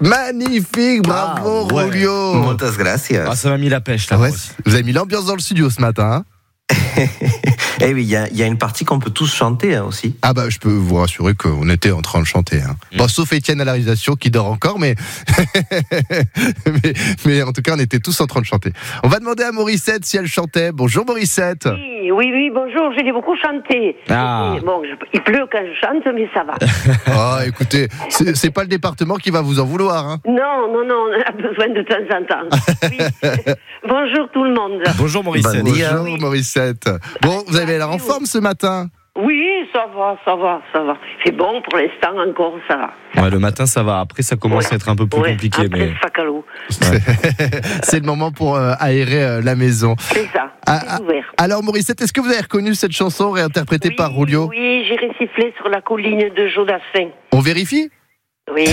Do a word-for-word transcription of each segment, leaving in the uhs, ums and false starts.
Magnifique, bravo ah, ouais. Julio. Muchas gracias. Ah, ça m'a mis la pêche là. Ah ouais, vous avez mis l'ambiance dans le studio ce matin, hein. Eh oui, il y, y a une partie qu'on peut tous chanter hein, aussi. Ah bah je peux vous rassurer qu'on était en train de chanter. Hein. Mmh. Bon, sauf Étienne à la réalisation qui dort encore, mais... mais mais en tout cas on était tous en train de chanter. On va demander à Morissette si elle chantait. Bonjour Morissette. Oui, oui, oui, bonjour. J'ai beaucoup chanté. Ah. Bon, je, il pleut quand je chante, mais ça va. Ah, écoutez, c'est, c'est pas le département qui va vous en vouloir. Hein. Non, non, non, on a besoin de temps en temps. Oui. Bonjour tout le monde. Bonjour Morissette. Bonjour oui. Morissette. Bon, vous avez l'air en forme ce matin. Oui, ça va, ça va, ça va. C'est bon pour l'instant encore, ça va. Ouais, le matin ça va. Après ça commence ouais. à être un peu plus ouais. compliqué. Après, mais... c'est, c'est le moment pour euh, aérer euh, la maison. C'est ça. Ah, c'est ouvert. Alors Morissette, est-ce que vous avez reconnu cette chanson réinterprétée oui, par Julio? Oui, j'ai résifflé sur la colline de Jodassin. On vérifie? Oui.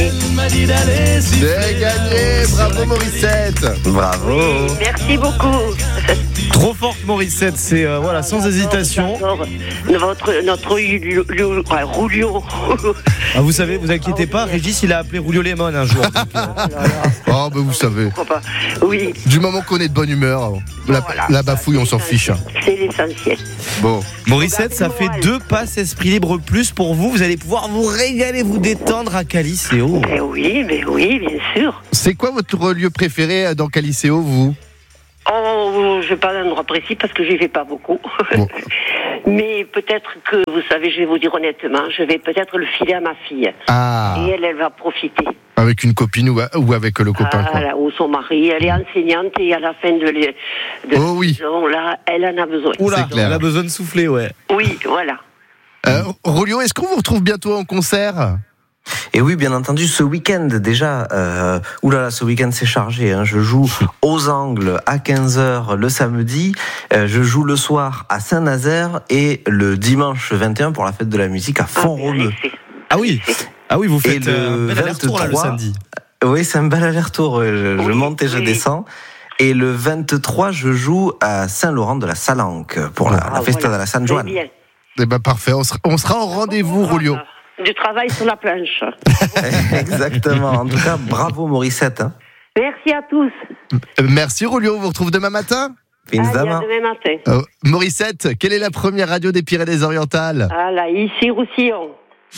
C'est gagné, bravo Morissette. Bravo. Oui, merci beaucoup. Trop forte Morissette, c'est euh, voilà, sans hésitation. Notre, notre Julio. Ah, vous savez, vous inquiétez pas, Régis il a appelé Julio Lemon un jour. Donc, euh... oh ben vous savez. Oui. Du moment qu'on est de bonne humeur, la, voilà, la bafouille on s'en fiche. C'est l'essentiel. Bon. Morissette, ça fait deux passes Esprit Libre plus pour vous. Vous allez pouvoir vous régaler, vous détendre à Caliceo. Mais oui, mais oui, bien sûr. C'est quoi votre lieu préféré dans Caliceo, vous? Oh, je n'ai pas d'endroit précis parce que j'y vais pas beaucoup. Bon. Mais peut-être que, vous savez, je vais vous dire honnêtement, je vais peut-être le filer à ma fille. Ah. Et elle, elle va profiter. Avec une copine ou, ou avec le copain ah, là, ou son mari. Elle est enseignante et à la fin de, les, de oh, oui. saison, là, elle en a besoin. Oula, elle a besoin de souffler, ouais. Oui, voilà. Euh, Julio, est-ce qu'on vous retrouve bientôt en concert? Et oui, bien entendu, ce week-end déjà, euh, oulala, ce week-end c'est chargé. Hein, je joue aux Angles à quinze heures le samedi, euh, je joue le soir à Saint-Nazaire et le dimanche vingt et un pour la fête de la musique à Font-Romeu. Ah oui, ah oui, vous faites et un bel aller-retour là, le samedi. Oui, c'est un bel aller-retour. Je, oui, je monte et je oui. descends. Et le vingt-trois, je joue à Saint-Laurent de la Salanque pour la, ah, la Festa voilà. de la San Juan. Eh ben parfait, on sera, on sera au rendez-vous, Julio. Du travail sur la planche. Exactement. En tout cas, bravo Morissette. Hein. Merci à tous. Merci Julio, on vous retrouve demain matin. Allez, à demain matin. Euh, Morissette, quelle est la première radio des Pyrénées-Orientales? Ah là, ici Roussillon.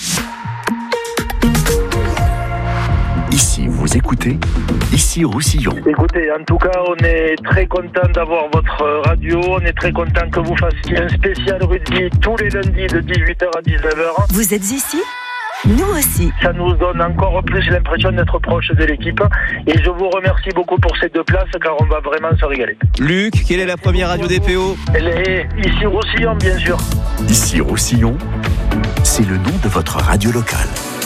Ici, vous écoutez Ici Roussillon. Écoutez, en tout cas, on est très content d'avoir votre radio. On est très content que vous fassiez un spécial rugby tous les lundis de dix-huit heures à dix-neuf heures. Vous êtes ici ? Nous aussi. Ça nous donne encore plus l'impression d'être proche de l'équipe. Et je vous remercie beaucoup pour ces deux places, car on va vraiment se régaler. Luc, quelle est la première radio des P O ? Elle est ici Roussillon, bien sûr. Ici Roussillon, c'est le nom de votre radio locale.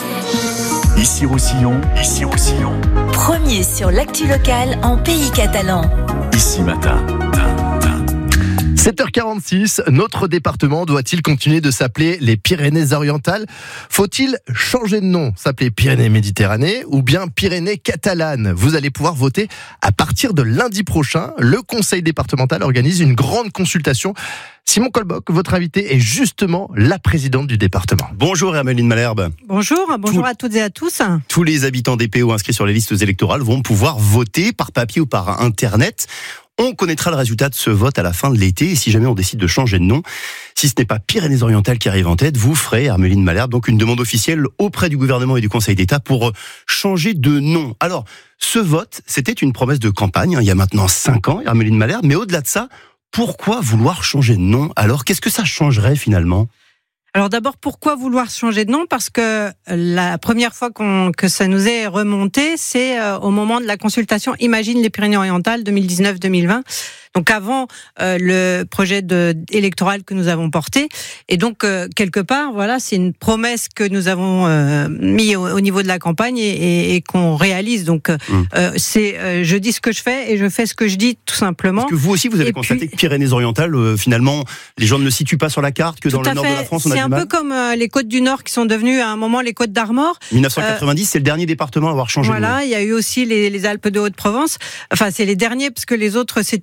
Ici Roussillon, ici Roussillon. Premier sur l'actu locale en pays catalan. Ici Matin. sept heures quarante-six, notre département doit-il continuer de s'appeler les Pyrénées-Orientales ? Faut-il changer de nom, s'appeler Pyrénées-Méditerranée ou bien Pyrénées catalanes ? Vous allez pouvoir voter à partir de lundi prochain. Le conseil départemental organise une grande consultation. Simon Colboc, votre invité, est justement la présidente du département. Bonjour Hermeline Malherbe. Bonjour, bonjour Tout, à toutes et à tous. Tous les habitants des P O inscrits sur les listes électorales vont pouvoir voter par papier ou par internet. On connaîtra le résultat de ce vote à la fin de l'été, et si jamais on décide de changer de nom, si ce n'est pas Pyrénées-Orientales qui arrive en tête, vous ferez, Hermeline Malherbe, donc une demande officielle auprès du gouvernement et du Conseil d'État pour changer de nom. Alors, ce vote, c'était une promesse de campagne, hein, il y a maintenant cinq ans, Hermeline Malherbe, mais au-delà de ça, pourquoi vouloir changer de nom ? Alors, qu'est-ce que ça changerait finalement ? Alors d'abord, pourquoi vouloir changer de nom ? Parce que la première fois qu'on, que ça nous est remonté, c'est euh, au moment de la consultation Imagine les Pyrénées-Orientales deux mille dix-neuf deux mille vingt. Donc avant euh, le projet de, électoral que nous avons porté. Et donc, euh, quelque part, voilà, c'est une promesse que nous avons euh, mis au, au niveau de la campagne et, et, et qu'on réalise. Donc, mmh. euh, c'est euh, je dis ce que je fais et je fais ce que je dis, tout simplement. Parce que vous aussi, vous avez et constaté puis, que Pyrénées-Orientales, euh, finalement, les gens ne le situent pas sur la carte, que dans le nord fait. de la France, on a c'est du mal. C'est un peu comme euh, les Côtes du Nord qui sont devenues à un moment les Côtes d'Armor. dix-neuf cent quatre-vingt-dix, euh, c'est le dernier département à avoir changé voilà, de nom. Il y a eu aussi les, les Alpes de Haute-Provence. Enfin, c'est les derniers parce que les autres, c'était plutôt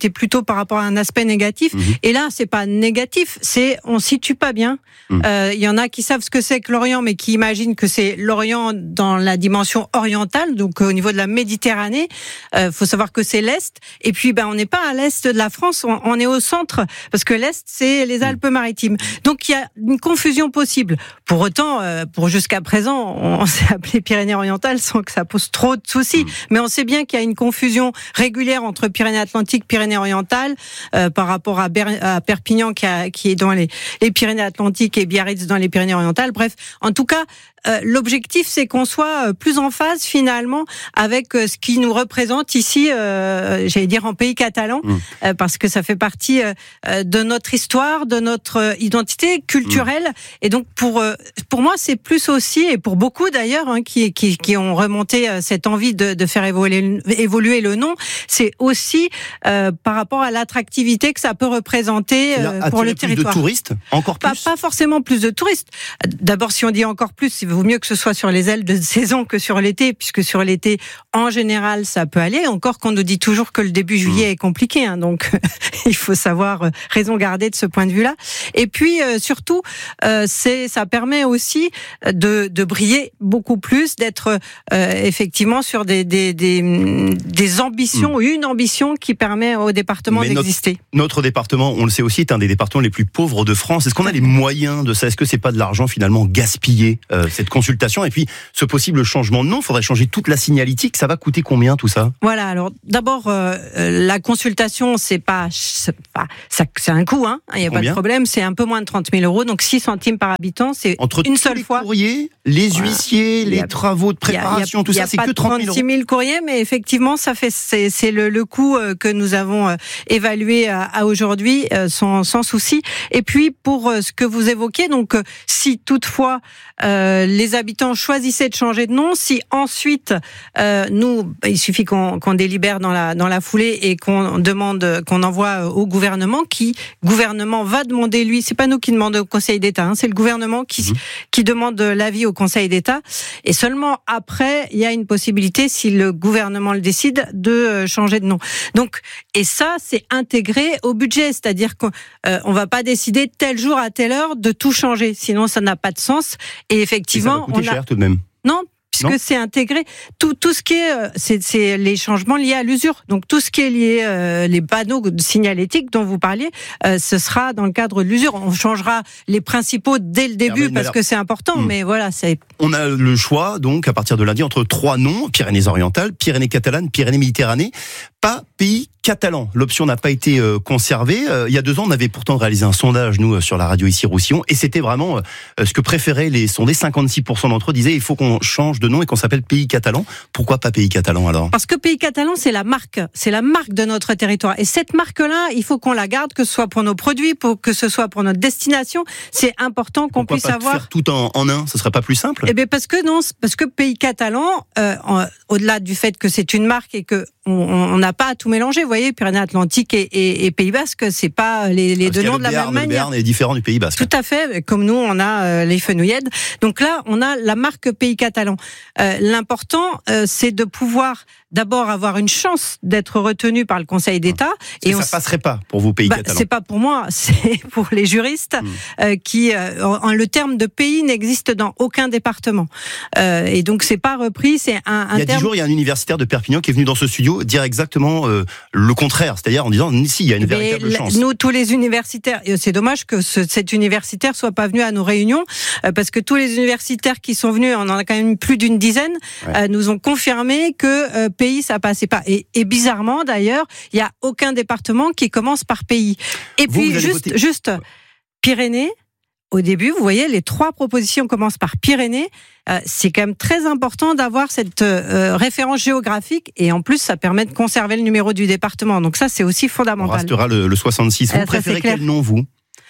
plutôt par rapport à un aspect négatif. Mmh. Et là, c'est pas négatif, c'est on situe pas bien. Il mmh. euh, y en a qui savent ce que c'est que l'Orient, mais qui imaginent que c'est l'Orient dans la dimension orientale, donc euh, au niveau de la Méditerranée. Il euh, faut savoir que c'est l'Est. Et puis, ben, on n'est pas à l'Est de la France, on, on est au centre, parce que l'Est, c'est les Alpes-Maritimes. Donc, il y a une confusion possible. Pour autant, euh, pour jusqu'à présent, on, on s'est appelé Pyrénées-Orientales sans que ça pose trop de soucis. Mmh. Mais on sait bien qu'il y a une confusion régulière entre Pyrénées-Atlantiques, Pyrénées-Orientales, euh, par rapport à, Ber- à Perpignan, qui, a, qui est dans les, les Pyrénées-Atlantiques, et Biarritz dans les Pyrénées-Orientales. Bref, en tout cas, Euh, l'objectif, c'est qu'on soit plus en phase finalement avec euh, ce qui nous représente ici, euh, j'allais dire en pays catalan, mmh. euh, parce que ça fait partie euh, de notre histoire, de notre identité culturelle. Mmh. Et donc pour euh, pour moi, c'est plus aussi, et pour beaucoup d'ailleurs, hein, qui, qui qui ont remonté euh, cette envie de, de faire évoluer, évoluer le nom, c'est aussi euh, par rapport à l'attractivité que ça peut représenter euh, pour le territoire. Plus de touristes, encore plus. Pas, pas forcément plus de touristes. D'abord, si on dit encore plus, il vaut mieux que ce soit sur les ailes de saison que sur l'été, puisque sur l'été, en général, ça peut aller. Encore qu'on nous dit toujours que le début juillet est compliqué, hein, donc il faut savoir euh, raison garder de ce point de vue-là. Et puis euh, surtout, euh, c'est ça permet aussi de, de briller beaucoup plus, d'être euh, effectivement sur des des des, des ambitions, mmh. une ambition qui permet au département Mais d'exister. Notre, notre département, on le sait aussi, est un des départements les plus pauvres de France. Est-ce qu'on a les moyens de ça ? Est-ce que c'est pas de l'argent finalement gaspillé euh, cette consultation et puis ce possible changement de nom, il faudrait changer toute la signalétique, ça va coûter combien tout ça ? Voilà, alors d'abord euh, la consultation, c'est pas, c'est pas ça, c'est un coût, hein, il n'y a combien ? Pas de problème, c'est un peu moins de trente mille euros, donc six centimes par habitant, c'est entre une seule les fois. Courriers, les huissiers, voilà. les a, travaux de préparation, a, a, tout ça, c'est que trente mille euros. trente-six mille courriers, mais effectivement, ça fait c'est, c'est le, le coût que nous avons euh, évalué à, à aujourd'hui, euh, sans, sans souci. Et puis pour euh, ce que vous évoquez, donc euh, si toutefois euh, les habitants choisissaient de changer de nom, si ensuite euh, nous, il suffit qu'on, qu'on délibère dans la dans la foulée et qu'on demande, qu'on envoie au gouvernement, qui gouvernement va demander lui, c'est pas nous qui demandons au Conseil d'État, hein, c'est le gouvernement qui mmh. qui demande l'avis au Conseil d'État, et seulement après il y a une possibilité, si le gouvernement le décide, de changer de nom. Donc et ça c'est intégré au budget, c'est-à-dire qu'on euh, on va pas décider tel jour à telle heure de tout changer, sinon ça n'a pas de sens. Et effectivement, et ça va coûter on a... cher tout de même. Non, puisque non. c'est intégré. Tout, tout ce qui est, c'est, c'est les changements liés à l'usure. Donc tout ce qui est lié, euh, les panneaux signalétiques dont vous parliez, euh, ce sera dans le cadre de l'usure. On changera les principaux dès le début parce alors, que c'est important, hmm. mais voilà, c'est. On a le choix donc à partir de lundi entre trois noms: Pyrénées-Orientales, Pyrénées-Catalanes, Pyrénées-Méditerranée. Pas pays catalan. L'option n'a pas été euh, conservée. Euh, il y a deux ans, on avait pourtant réalisé un sondage, nous, euh, sur la radio ici Roussillon, et c'était vraiment euh, ce que préféraient les sondés. cinquante-six pour cent d'entre eux disaient il faut qu'on change de nom et qu'on s'appelle pays catalan. Pourquoi pas pays catalan alors ? Parce que pays catalan, c'est la marque, c'est la marque de notre territoire. Et cette marque-là, il faut qu'on la garde, que ce soit pour nos produits, pour que ce soit pour notre destination. C'est important qu'on Pourquoi puisse pas avoir. Faire tout en, en un, ce serait pas plus simple ? Eh bien, parce que non, parce que pays catalan, euh, en, au-delà du fait que c'est une marque et que on n'a pas à tout mélanger, vous voyez, Pyrénées-Atlantiques et, et, et Pays Basque, c'est pas les, les deux noms de la Béarn, même manière. Le Béarn est différent du Pays Basque. Tout à fait, comme nous on a euh, les fenouillèdes. Donc là, on a la marque Pays Catalan. Euh, l'important, euh, c'est de pouvoir d'abord avoir une chance d'être retenu par le Conseil d'État. Et, et ça on... passerait pas pour vous, Pays bah, Catalan. C'est pas pour moi, c'est pour les juristes mmh. euh, qui, euh, en, le terme de pays n'existe dans aucun département. Euh, et donc c'est pas repris, c'est un, un Il y a terme... dix jours, il y a un universitaire de Perpignan qui est venu dans ce studio dire exactement euh, le contraire, c'est-à-dire en disant si il y a une Mais véritable l- chance. Nous, tous les universitaires, et c'est dommage que ce, cet universitaire soit pas venu à nos réunions, euh, parce que tous les universitaires qui sont venus, on en a quand même plus d'une dizaine, ouais. euh, nous ont confirmé que euh, pays ça passait pas. Et, et bizarrement d'ailleurs, il y a aucun département qui commence par pays. Et vous, puis vous juste, voter... juste Pyrénées. Au début, vous voyez, les trois propositions commencent par Pyrénées. Euh, c'est quand même très important d'avoir cette euh, référence géographique, et en plus, ça permet de conserver le numéro du département. Donc ça, c'est aussi fondamental. On restera le, le soixante-six. Vous euh, préférez quel nom, vous ?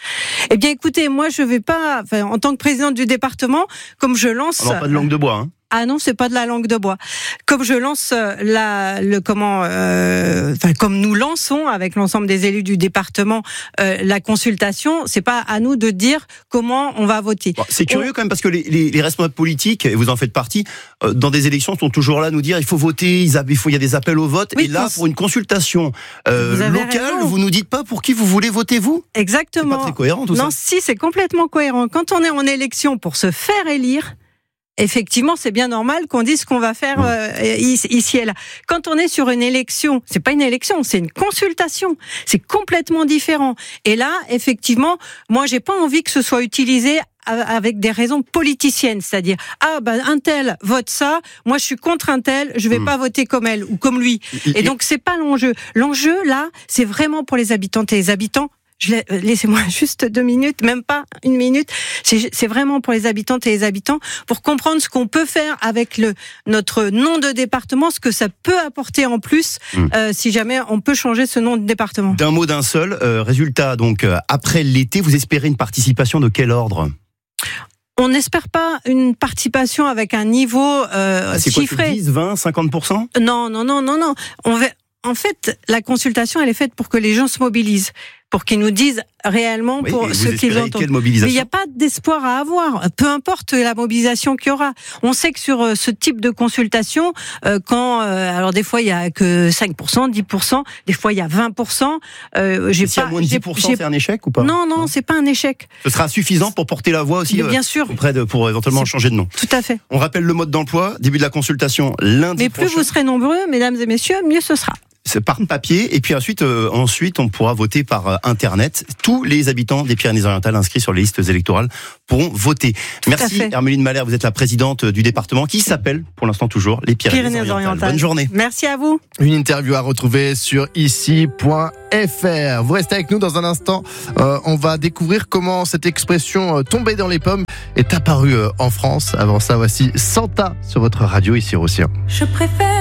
Eh bien, écoutez, moi, je vais pas, enfin, en tant que présidente du département, comme je lance. Alors, pas de langue de bois, hein ? ah non, c'est pas de la langue de bois. Comme je lance la, le comment, euh, enfin comme nous lançons avec l'ensemble des élus du département euh, la consultation, c'est pas à nous de dire comment on va voter. Bon, c'est curieux on... quand même parce que les, les, les responsables politiques, et vous en faites partie, euh, dans des élections sont toujours là à nous dire il faut voter, il faut il y a des appels au vote. Oui, et là, pour une consultation euh, locale, raison. Vous nous dites pas pour qui vous voulez voter vous ? Exactement. C'est pas très cohérent tout non, ça. Si, c'est complètement cohérent. Quand on est en élection pour se faire élire, effectivement, c'est bien normal qu'on dise ce qu'on va faire euh, ici et là. Quand on est sur une élection, c'est pas une élection, c'est une consultation. C'est complètement différent. Et là, effectivement, moi, j'ai pas envie que ce soit utilisé avec des raisons politiciennes, c'est-à-dire ah ben un tel vote ça, moi je suis contre un tel, je vais mmh. pas voter comme elle ou comme lui. Et donc c'est pas l'enjeu. L'enjeu là, c'est vraiment pour les habitantes et les habitants. Je laissez-moi juste deux minutes, même pas une minute. C'est, c'est vraiment pour les habitantes et les habitants pour comprendre ce qu'on peut faire avec le notre nom de département, ce que ça peut apporter en plus mmh. euh, si jamais on peut changer ce nom de département. D'un mot d'un seul, euh, résultat donc euh, après l'été, vous espérez une participation de quel ordre ? On n'espère pas une participation avec un niveau euh, c'est chiffré. Quoi, c'est dix, vingt, cinquante pour cent ? Non, non, non, non, non. On va... En fait, la consultation, elle est faite pour que les gens se mobilisent, pour qu'ils nous disent réellement oui, pour ce qu'ils entendent. Quelle mobilisation ? Mais il n'y a pas d'espoir à avoir, peu importe la mobilisation qu'il y aura. On sait que sur ce type de consultation, euh, quand euh, alors des fois il y a que cinq pour cent, dix pour cent, des fois il y a vingt pour cent. Euh, j'ai si pas, il y a moins de dix pour cent, c'est un échec ou pas ? Non, non, non, c'est pas un échec. Ce sera suffisant pour porter la voix aussi. Mais bien euh, sûr. Auprès de, pour éventuellement c'est... changer de nom. Tout à fait. On rappelle le mode d'emploi, début de la consultation lundi Mais prochain. plus vous serez nombreux, mesdames et messieurs, mieux ce sera. C'est par papier et puis ensuite, euh, ensuite on pourra voter par euh, internet. Tous les habitants des Pyrénées-Orientales inscrits sur les listes électorales pourront voter. Tout Merci Hermeline Mahler, vous êtes la présidente du département qui s'appelle pour l'instant toujours les Pyrénées-Orientales. Pyrénées-Orientales. Bonne journée. Merci à vous. Une interview à retrouver sur ici point f r. Vous restez avec nous dans un instant. Euh, on va découvrir comment cette expression euh, tomber dans les pommes est apparue euh, en France. Avant ça, voici Santa sur votre radio ici Roussillon. Je préfère